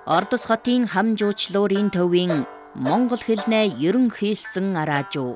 Ордос хотын хам жуучлуурын төвийн Монгол хэлнээ ерөнхийлсөн араажуу.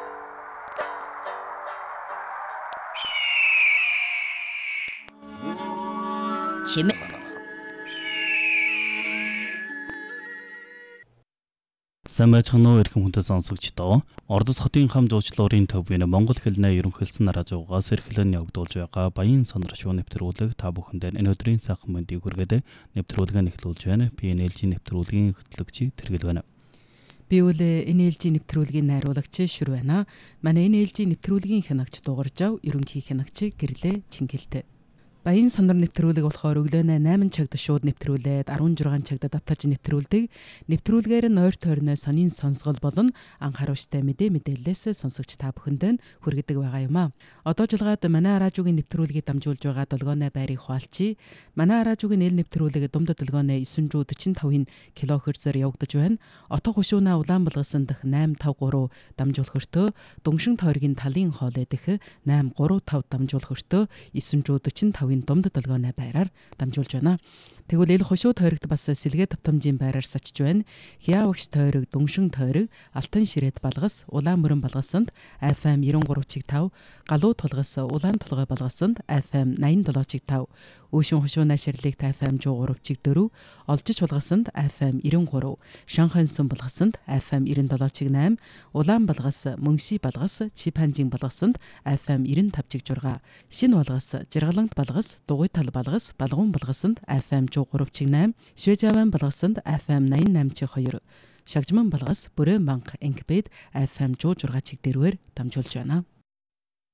Сайн байцгаана уу эрхэм хүндэт сонсогчдоо. Ордос хотын хам жуучлуурын төвийн Монгол хэлнээ ерөнхийлсөн араажуугаас эрхлэн явагдуулж байгаа баян сониршуу нэвтрүүлэг та бүхэндээ энэ өдрийн сайхан мэндийг хүргээд нэвтрүүлгээ эхлүүлж байна. Би NLG нэвтрүүлгийн хөтлөгч Тэргэл байна. Би үл NLG нэвтрүүлгийн найруулагч Шүр байна. Манай NLG нэвтрүүлгийн хянагч Дугаржав, ерөнхий хянагч Гэрлээ Чингэлтэй. Баян сонор нэвтрүүлэг болохоор өглөөнөө 8 цагт шууд нэвтрүүлээд 16 цагт давтаж нэвтрүүлдэг. Нэвтрүүлгээр нь ойр тойрны сонин сонсгол болон анхааруулжтай мэдээлэлээс сонсогч та бүхэндээ хүргэдэг байгаа юм аа. Одоо жуулгаад манай араажуугийн нэвтрүүлгийг дамжуулж байгаа долгионы байрыг хуваалцъя. Манай араажуугийн эл нэвтрүүлэг думд долгионы 945 кГц-ээр явагдаж байна. Отго хушууна Улаанбалгасан дэх 853 дамжуулах өртөө, Дүншин тойргийн талын хоолой дэх 835 дамжуулах өртөө 945 думд долгионы байраар дамжуулж байна. Тэгвэл эл хушуу тойрогт бас сэлгээ тавтамжийн байраар сачиж байна. Хяавагч тойрог, Дүншин тойрог, Алтан ширээд балгас, Улаан мөрөн балгасанд FM 93.5, Галуу тулгас, Улаан тулгай балгасанд FM 87.5, Өшин хушууна ширлэгт FM 103.4, Олжич балгасанд FM 93, Шанхайн сум балгасанд FM 97.8, Улаан балгас, Мөнши балгас, Чипанжин балгасанд FM 95.6, Шин балгас, Жиргалант балгас, Дугуй тал балгас, Балгуун балгасанд FM 103.8, Швейцарийн балгасанд FM 88.2, Шагжман балгас, Бүрэн банк Энкбед FM 106.4-ээр дамжуулж байна.